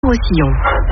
Roussillon.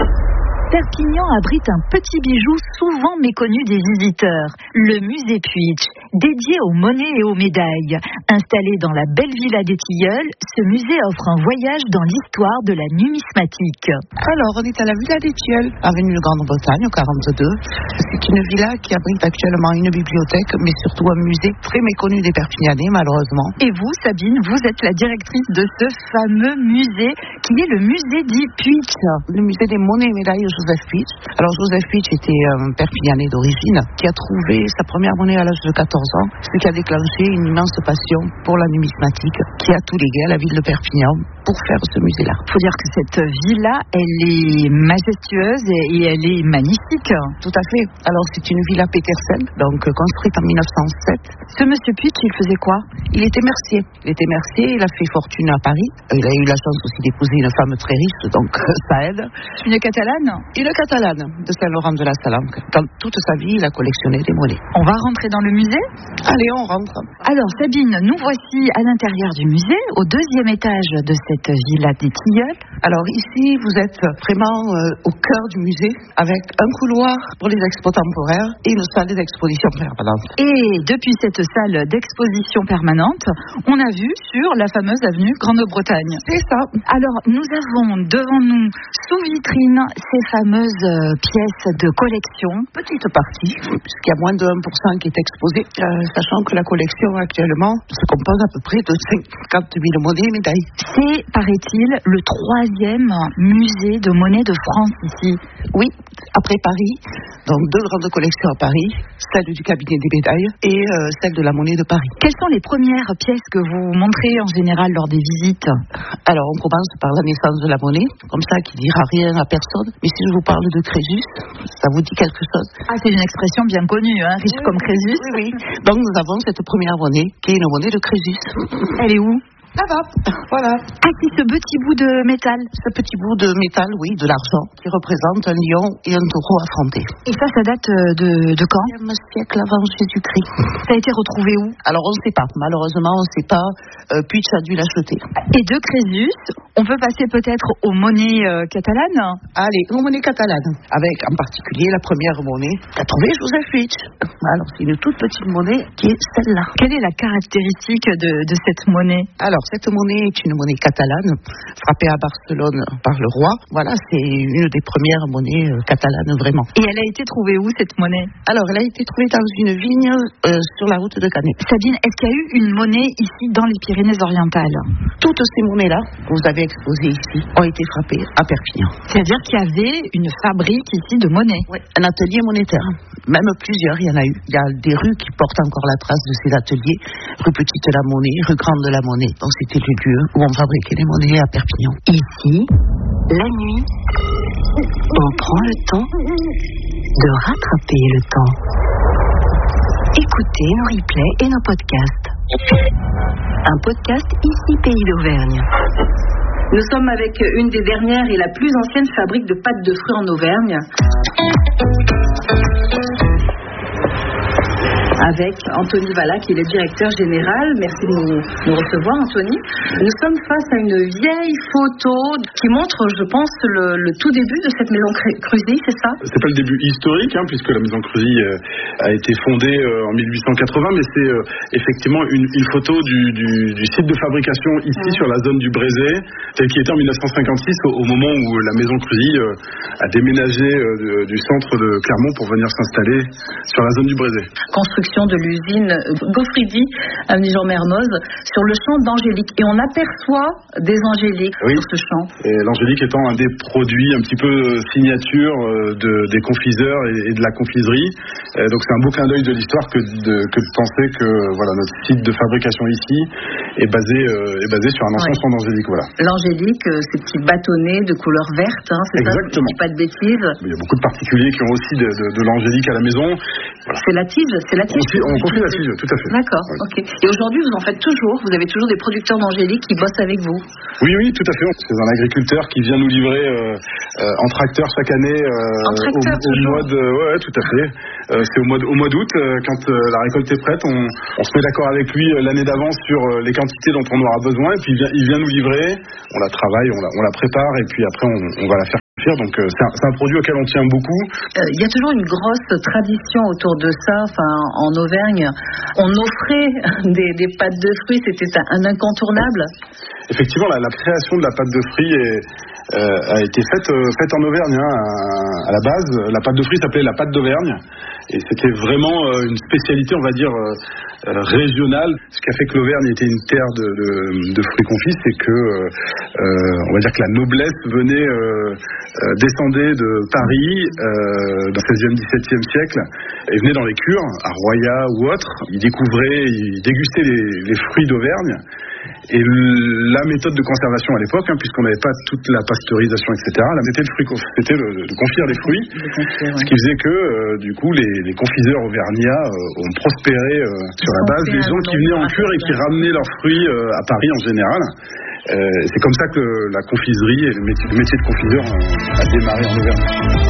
Perpignan abrite un petit bijou souvent méconnu des visiteurs, le musée Puig, dédié aux monnaies et aux médailles. Installé dans la belle villa des Tilleuls, ce musée offre un voyage dans l'histoire de la numismatique. Alors, on est à la villa des Tilleuls, avenue de Grande-Bretagne, au 42. C'est une villa qui abrite actuellement une bibliothèque, mais surtout un musée très méconnu des Perpignanais, malheureusement. Et vous, Sabine, vous êtes la directrice de ce fameux musée, qui est le musée dit Puig. Le musée des monnaies et médailles Joseph Puig. Alors Joseph Puig était un Perpignanais d'origine qui a trouvé sa première monnaie à l'âge de 14 ans, ce qui a déclenché une immense passion pour la numismatique qui a tout légué à la ville de Perpignan pour faire ce musée-là. Il faut dire que cette villa, elle est majestueuse et elle est magnifique. Tout à fait. Alors c'est une villa Petersen, donc construite en 1907. Ce monsieur Puig, il faisait quoi? Il était mercier. Il a fait fortune à Paris. Il a eu la chance aussi d'épouser une femme très riche, donc ça aide. Une catalane? Une catalane de Saint-Laurent de la Salanque. Dans toute sa vie, il a collectionné des monnaies. On va rentrer dans le musée? Allez, on rentre. Alors Sabine, nous voici à l'intérieur du musée, au deuxième étage de cette villa des Tilleuls. Alors ici, vous êtes vraiment au cœur du musée, avec un couloir pour les expos temporaires et une salle d'exposition permanente. Et depuis cette salle d'exposition permanente, on a vu sur la fameuse avenue Grande-Bretagne. C'est ça. Alors, nous avons devant nous, sous vitrine, ces fameuses pièces de collection. Petite partie, puisqu'il y a moins de 1% qui est exposé, sachant que la collection actuellement se compose à peu près de 50 000 monnaies et médailles. C'est, paraît-il, le 3e musée de monnaie de France ici. Oui, après Paris. Donc 2 grandes collections à Paris, celle du cabinet des médailles et celle de la monnaie de Paris. Quelles sont les premières pièces que vous montrez en général lors des visites? Alors on commence par la naissance de la monnaie, comme ça qui dira rien à personne. Mais si je vous parle de Crésus, ça vous dit quelque chose? Ah, c'est une expression bien connue, hein, riche comme Crésus. Oui. Donc nous avons cette première monnaie qui est une monnaie de Crésus. Elle est où? Là-bas, voilà. Ah, c'est ce petit bout de métal. Ce petit bout de métal, oui, de l'argent, qui représente un lion et un taureau affrontés. Et ça date de quand? 1e siècle avant Jésus-Christ. Ça a été retrouvé où? Alors on ne sait pas, malheureusement on ne sait pas. Puig a dû l'acheter. Et de Crésus, on peut passer peut-être aux monnaies catalanes? Allez, aux monnaies catalanes, avec en particulier la première monnaie qu'a trouvée Joseph Puig. Alors c'est une toute petite monnaie qui est celle-là. Quelle est la caractéristique de cette monnaie? Alors cette monnaie est une monnaie catalane, frappée à Barcelone par le roi. Voilà, c'est une des premières monnaies catalanes vraiment. Et elle a été trouvée où cette monnaie? Alors elle a été trouvée dans une vigne sur la route de Canet. Sabine, est-ce qu'il y a eu une monnaie ici dans les Pyrénées-Orientales? Toutes ces monnaies-là que vous avez exposées ici ont été frappées à Perpignan. C'est-à-dire qu'il y avait une fabrique ici de monnaie? Oui, un atelier monétaire. Même plusieurs, il y en a eu. Il y a des rues qui portent encore la trace de ces ateliers. Rue Petite la Monnaie, rue Grande la Monnaie. Donc c'était le lieu où on fabriquait les monnaies à Perpignan. Ici, la nuit, on prend le temps de rattraper le temps. Écoutez nos replays et nos podcasts. Un podcast ici Pays d'Auvergne. Nous sommes avec une des dernières et la plus ancienne fabrique de pâtes de fruits en Auvergne. Avec Anthony Valla, qui est le directeur général. Merci de nous recevoir, Anthony. Nous sommes face à une vieille photo qui montre, je pense, le tout début de cette maison Cruzy, c'est ça? C'est pas le début historique, puisque la maison Cruzy a été fondée en 1880, mais c'est effectivement une photo du site de fabrication ici sur la zone du Brézé, tel qu'il était en 1956, au moment où la maison Cruzy a déménagé du centre de Clermont pour venir s'installer sur la zone du Brézé. Construction de l'usine Gaufridi, avenue Jean Mermoz, sur le champ d'Angélique. Et on aperçoit des angéliques sur ce champ. Et l'angélique étant un des produits un petit peu signature des confiseurs et de la confiserie. Donc c'est un beau clin d'œil de l'histoire que de penser que voilà, notre site de fabrication ici est basé sur un ancien champ d'angélique. Voilà. L'angélique, ces petits bâtonnets de couleur verte, c'est ça, je ne dis pas de bêtises. Il y a beaucoup de particuliers qui ont aussi de l'angélique à la maison. Voilà. C'est la tige, On confie la tige, tout à fait. D'accord, ok. Et aujourd'hui, vous en faites toujours? Vous avez toujours des producteurs d'angélique qui bossent avec vous? Oui, tout à fait. C'est un agriculteur qui vient nous livrer en tracteur chaque année au mois de... Ouais, tout à fait. C'est au mois d'août, quand la récolte est prête, on se met d'accord avec lui l'année d'avance sur les quantités dont on aura besoin, et puis il vient nous livrer, on la travaille, on la prépare, et puis après on va la faire Donc c'est un produit auquel on tient beaucoup. Il y a toujours une grosse tradition autour de ça. En Auvergne, on offrait des pâtes de fruits, c'était un incontournable. Effectivement, la création de la pâte de fruits a été faite en Auvergne. À la base, la pâte de fruits s'appelait la pâte d'Auvergne. Et c'était vraiment une spécialité, on va dire, régionale. Ce qui a fait que l'Auvergne était une terre de fruits confits, c'est que, on va dire que la noblesse descendait de Paris dans le 16e, 17e siècle et venait dans les cures, à Royat ou autres. Ils dégustaient les fruits d'Auvergne. Et la méthode de conservation à l'époque, puisqu'on n'avait pas toute la pasteurisation, etc., c'était de confire les fruits, ce qui faisait que, du coup, les confiseurs auvergnats ont prospéré sur la base des gens qui venaient en cure et qui ramenaient leurs fruits à Paris en général. C'est comme ça que la confiserie et le métier de confiseur a démarré en Auvergne.